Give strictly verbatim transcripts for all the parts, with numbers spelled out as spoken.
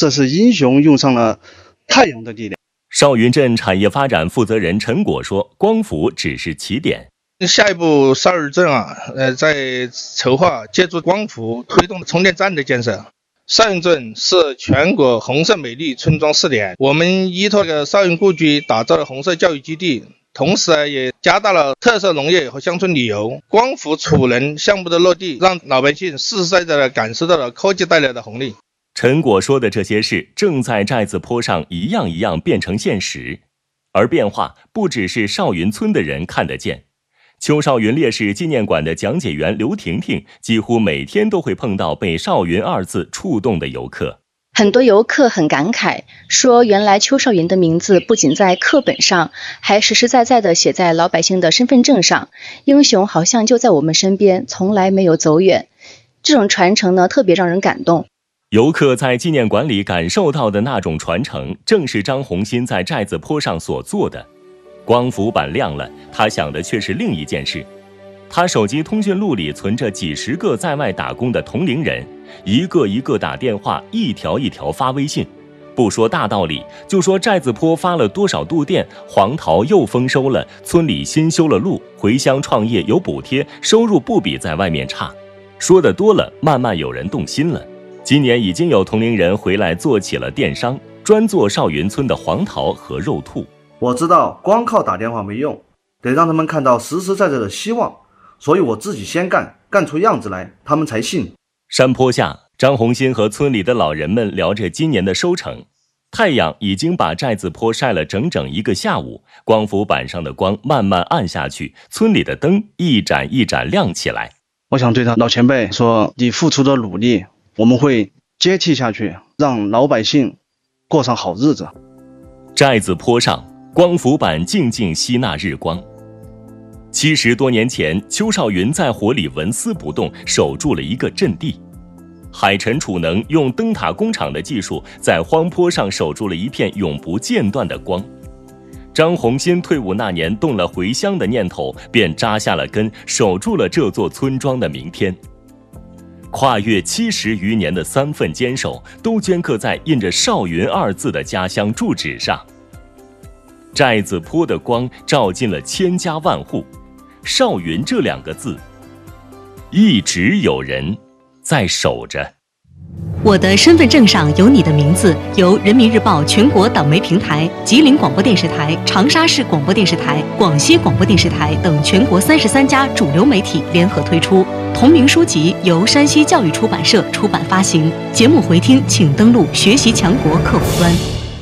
这是英雄用上了太阳的力量。 邵云镇产业发展负责人陈果说，光伏只是起点。 下一步邵云镇啊，呃，在筹划借助光伏推动充电站的建设。邵云镇是全国红色美丽村庄试点，我们依托个邵云故居打造了红色教育基地，同时也加大了特色农业和乡村旅游。光伏储能项目的落地，让老百姓实实在在的感受到了科技带来的红利。 陈果说的这些事正在寨子坡上一样一样变成现实，而变化不只是邵云村的人看得见。邱少云烈士纪念馆的讲解员刘婷婷几乎每天都会碰到被少云二字触动的游客。 很多游客很感慨，说原来邱少云的名字不仅在课本上，还实实在在地写在老百姓的身份证上，英雄好像就在我们身边，从来没有走远。这种传承呢，特别让人感动。 游客在纪念馆里感受到的那种传承，正是张红新在寨子坡上所做的。光伏板亮了，他想的却是另一件事。他手机通讯录里存着几十个在外打工的同龄人，一个一个打电话，一条一条发微信。不说大道理，就说寨子坡发了多少度电，黄桃又丰收了，村里新修了路，回乡创业有补贴，收入不比在外面差。说的多了，慢慢有人动心了。今年已经有同龄人回来做起了电商，专做少云村的黄桃和肉兔。 我知道光靠打电话没用，得让他们看到实实在在的希望，所以我自己先干，干出样子来，他们才信。 山坡下，张红新和村里的老人们聊着今年的收成。太阳已经把寨子坡晒了整整一个下午，光伏板上的光慢慢暗下去，村里的灯一盏一盏亮起来。 我想对他老前辈说，你付出的努力我们会接替下去，让老百姓过上好日子。 寨子坡上，光伏板静静吸纳日光。七十多年前，邱少云在火里纹丝不动，守住了一个阵地。海晨储能用灯塔工厂的技术，在荒坡上守住了一片永不间断的光。张红新退伍那年动了回乡的念头，便扎下了根，守住了这座村庄的明天。跨越七十余年的三份坚守，都镌刻在印着少云二字的家乡住址上。寨子坡的光照进了千家万户，少云这两个字，一直有人在守着。 我的身份证上有你的名字，由人民日报全国党媒平台、吉林广播电视台、长沙市广播电视台、广西广播电视台等全国三十三家主流媒体联合推出。同名书籍由山西教育出版社出版发行。节目回听请登录学习强国客户端。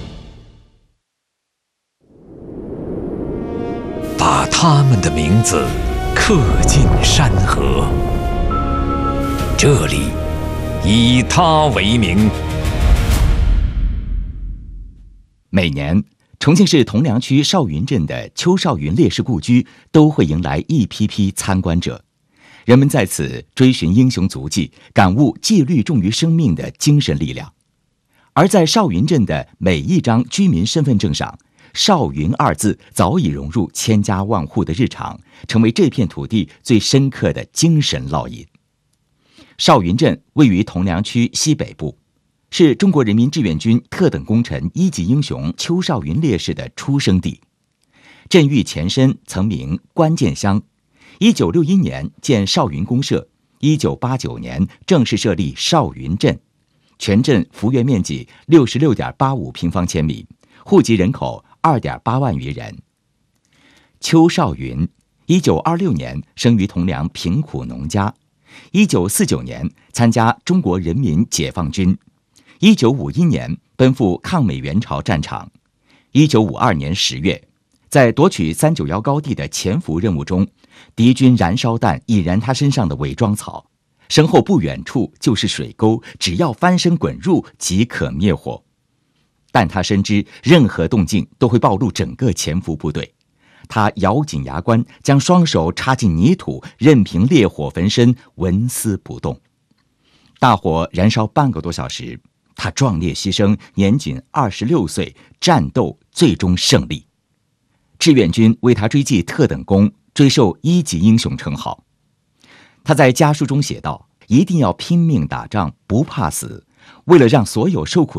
把他们的名字刻进山河，这里以他为名。 每年，重庆市铜梁区少云镇的邱少云烈士故居都会迎来一批批参观者，人们在此追寻英雄足迹，感悟纪律重于生命的精神力量。而在少云镇的每一张居民身份证上，少云二字早已融入千家万户的日常，成为这片土地最深刻的精神烙印。少云镇位于铜梁区西北部，是中国人民志愿军特等功臣一级英雄邱少云烈士的出生地。镇域前身曾名关键乡，一九六一年建少云公社，一九八九年正式设立少云镇，全镇幅员面积六十六点八五平方千米，户籍人口二点八万余人。邱少云，一九二六年生于铜梁贫苦农家，一九四九年参加中国人民解放军，一九五一年奔赴抗美援朝战场，一九五二年十月，在夺取三九幺高地的潜伏任务中，敌军燃烧弹引燃他身上的伪装草，身后不远处就是水沟，只要翻身滚入即可灭火。但他深知任何动静都会暴露整个潜伏部队，他咬紧牙关，将双手插进泥土，任凭烈火焚身，纹丝不动。大火燃烧半个多小时，他壮烈牺牲，年仅二十六岁，战斗最终胜利。志愿军为他追记特等功，追授一级英雄称号。他在家书中写道：一定要拼命打仗，不怕死，为了让所有受苦